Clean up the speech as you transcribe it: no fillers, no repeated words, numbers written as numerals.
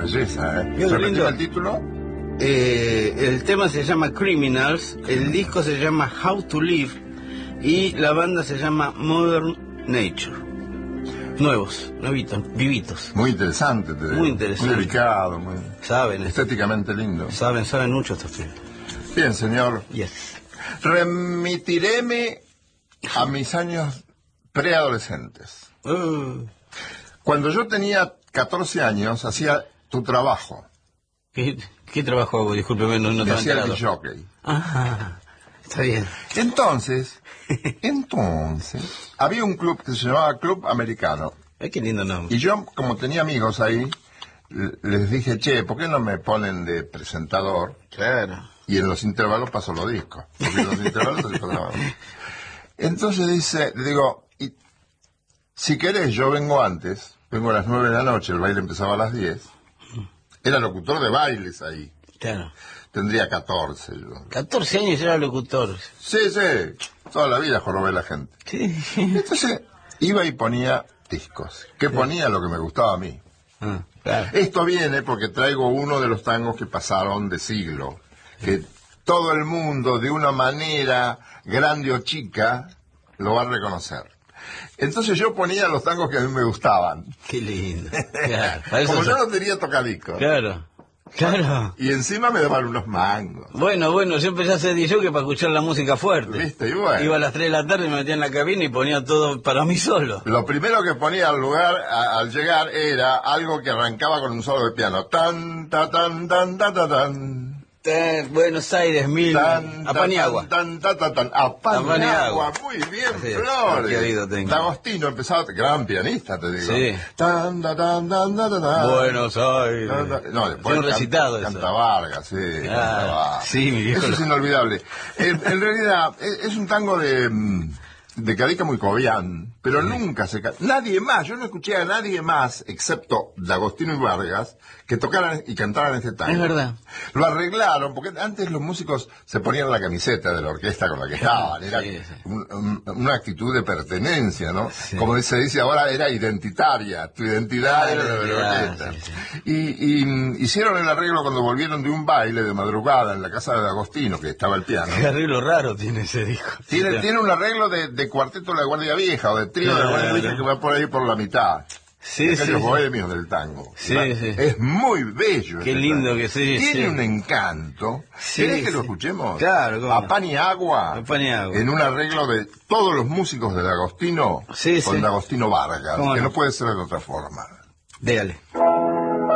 belleza, ¿eh? Qué ¿Repetime lindo. el título? El tema se llama Criminals, el disco se llama How to Live y la banda se llama Modern Nature. Nuevos, nuevitos, vivitos. Muy interesante, te digo. Muy interesante. Muy delicado, muy Saben, estéticamente lindo. saben mucho estos pibes. Bien, señor. Yes. Remitireme a mis años preadolescentes. Cuando yo tenía 14 años, hacía tu trabajo. ¿Qué trabajo hago? Discúlpeme, no Y estaba hacía el enterado. disc-jockey. Ah, está bien. Entonces, había un club que se llamaba Club Americano. Ay, qué lindo nombre. Y yo, como tenía amigos ahí, les dije, che, ¿por qué no me ponen de presentador? Claro. Y en los intervalos paso los discos. Porque en los intervalos se grababa. Entonces le digo, y, si querés, yo vengo antes, vengo a las 9 de la noche, el baile empezaba a las 10. Era locutor de bailes ahí. Claro. Tendría 14 yo. 14 años era locutor. Sí, toda la vida jorobé a la gente. Sí. Entonces, iba y ponía discos. ¿Qué ponía? Lo que me gustaba a mí. Claro. Esto viene porque traigo uno de los tangos que pasaron de siglo. Que todo el mundo, de una manera grande o chica, lo va a reconocer. Entonces yo ponía los tangos que a mí me gustaban. Qué lindo. Claro. Para eso Como yo no tenía tocadiscos. Claro. Claro. Y encima me daban unos mangos. Bueno, yo empecé a hacer DJ para escuchar la música fuerte. ¿Viste? Y bueno. Iba a las 3 de la tarde, me metía en la cabina y ponía todo para mí solo. Lo primero que ponía al lugar, al llegar, era algo que arrancaba con un solo de piano. Tan, ta, tan, tan, ta, ta, tan. Buenos Aires, mil. Tan, A Paniagua. tan, tan, tan, tan, a Paniagua. Muy bien, Así es. Flores. Qué oído tengo. D'Agostino empezaba, gran pianista, te digo. Sí. Tan, ta, tan, tan, ta, ta, tan. Buenos Aires. No, después Tiene un recitado eso. canta Vargas, sí. Ah, Canta Vargas. sí, mi viejo Eso lo- es inolvidable. En realidad, es un tango de Carica muy cobián, pero nunca nadie más, yo no escuché a nadie más, excepto D'Agostino y Vargas, que tocaran y cantaran este tango. Es verdad. Lo arreglaron, porque antes los músicos se ponían la camiseta de la orquesta con la que estaban, era Sí. una actitud de pertenencia, ¿no? Sí. Como se dice ahora, era identitaria, tu identidad era la de la orquesta. Sí. Y hicieron el arreglo cuando volvieron de un baile de madrugada en la casa de D'Agostino, que estaba el piano. Qué arreglo raro tiene ese disco. Tiene un arreglo de cuarteto de la Guardia Vieja o de trío de la Guardia Vieja que va por ahí por la mitad. Sí, De sí, aquellos sí. bohemios del tango. Sí, ¿verdad? sí. Es muy bello. Qué ese lindo tango. que sí, Tiene sí. un encanto. Sí, ¿Querés que lo sí. escuchemos? Claro, cómo A no. pan y agua. A pan y agua. En un arreglo de todos los músicos de D'Agostino Sí, con sí. D'Agostino Vargas, ¿Cómo que no? no puede ser de otra forma. Dégale.